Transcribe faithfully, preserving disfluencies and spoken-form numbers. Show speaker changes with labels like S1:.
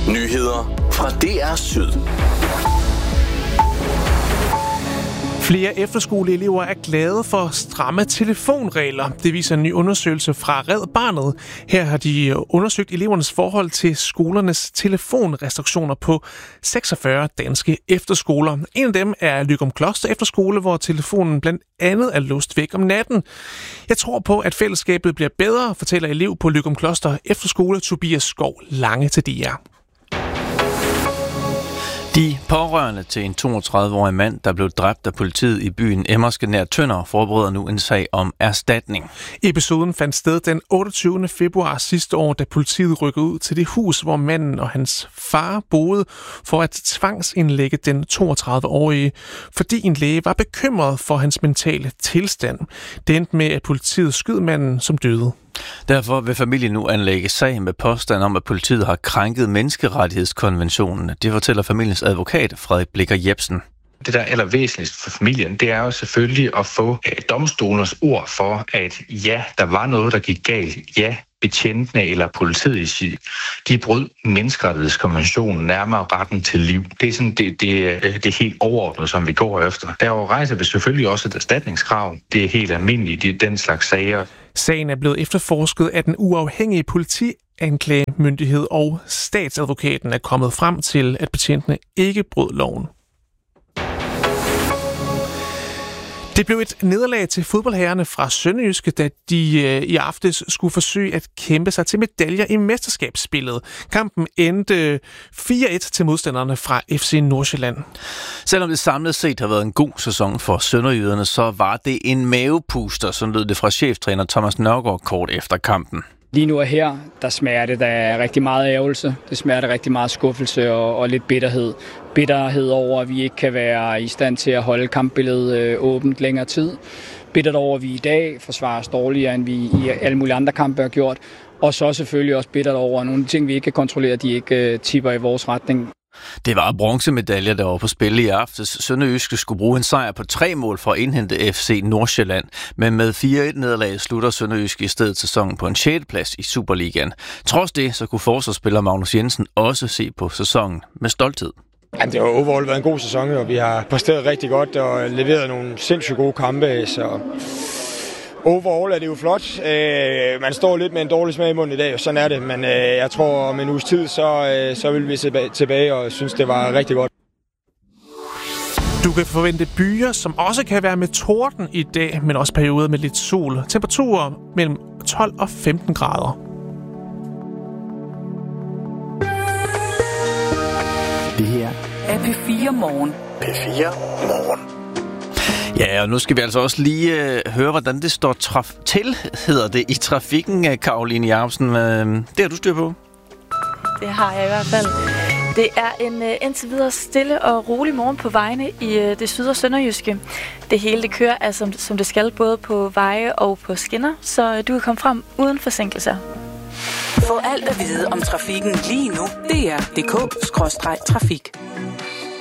S1: Nyheder fra D R Syd.
S2: Flere efterskoleelever er glade for stramme telefonregler. Det viser en ny undersøgelse fra Red Barnet. Her har de undersøgt elevernes forhold til skolernes telefonrestriktioner på seksogfyrre danske efterskoler. En af dem er Løgumkloster Efterskole, hvor telefonen blandt andet er låst væk om natten. Jeg tror på, at fællesskabet bliver bedre, fortæller elev på Løgumkloster Efterskole Tobias Skov Lange til D R.
S3: De pårørende til en toogtredive-årig mand, der blev dræbt af politiet i byen Emmerske nær Tønder, forbereder nu en sag om erstatning.
S2: Episoden fandt sted den otteogtyvende februar sidste år, da politiet rykkede ud til det hus, hvor manden og hans far boede, for at tvangsindlægge den toogtredive-årige, fordi en læge var bekymret for hans mentale tilstand. Det endte med, at politiet skød manden, som døde.
S3: Derfor vil familien nu anlægge sag med påstand om, at politiet har krænket menneskerettighedskonventionen. Det fortæller familiens advokat, Frederik Blikker Jebsen.
S4: Det, der er allervæsentligst for familien, det er jo selvfølgelig at få domstolens ord for, at ja, der var noget, der gik galt. Ja, betjentene eller politiet, de brød menneskerettighedskonventionen, nærmere retten til liv. Det er sådan det, det, det er helt overordnet, som vi går efter. Der rejser vi selvfølgelig også et erstatningskrav. Det er helt almindeligt i den slags sager.
S2: Sagen er blevet efterforsket af den uafhængige politianklagemyndighed, og statsadvokaten er kommet frem til, at betjentene ikke brød loven. Det blev et nederlag til fodboldherrerne fra Sønderjyske, da de øh, i aftes skulle forsøge at kæmpe sig til medaljer i mesterskabsspillet. Kampen endte fire et til modstanderne fra F C Nordsjælland.
S3: Selvom det samlet set har været en god sæson for sønderjyderne, så var det en mavepuster, som lød det fra cheftræner Thomas Nørgaard kort efter kampen.
S5: Lige nu og her, der smager det der rigtig meget ærgelse. Det smager det rigtig meget skuffelse og, og lidt bitterhed. Bitterhed over, at vi ikke kan være i stand til at holde kampbilledet øh, åbent længere tid. Bittert over, at vi i dag forsvarer os dårligere, end vi i alle mulige andre kampe har gjort. Og så selvfølgelig også bittert over nogle ting, vi ikke kan kontrollere, de ikke øh, tipper i vores retning.
S3: Det var bronzemedaljer, der var på spil i aftes. Sønderjyske skulle bruge en sejr på tre mål for at indhente F C Nordsjælland. Men med fire et nederlag slutter Sønderjyske i stedet sæsonen på en sjette plads i Superligaen. Trods det, så kunne forsvarsspiller Magnus Jensen også se på sæsonen med stolthed.
S6: Jamen, det har overall været en god sæson, og vi har præsteret rigtig godt og leveret nogle sindssygt gode kampe. Så overall er det jo flot. Øh, man står lidt med en dårlig smag i munden i dag, og sådan er det. Men øh, jeg tror, om en uges tid, så, øh, så vil vi se tilbage og synes, det var rigtig godt.
S2: Du kan forvente byer, som også kan være med torden i dag, men også perioder med lidt sol. Temperaturer mellem tolv og femten grader.
S7: Det her er P fire Morgen.
S3: P fire Morgen. Ja, og nu skal vi altså også lige øh, høre, hvordan det står traf- til, hedder det, i trafikken, Karoline Jacobsen. Øh, det har du styr på?
S8: Det har jeg i hvert fald. Det er en uh, indtil videre stille og rolig morgen på vejene i uh, det syd- og sønderjyske. Det hele det kører altså, som, som det skal, både på veje og på skinner, så uh, du kan komme frem uden forsinkelser.
S7: Få alt at vide om trafikken lige nu. D R punktum d k skråstreg trafik.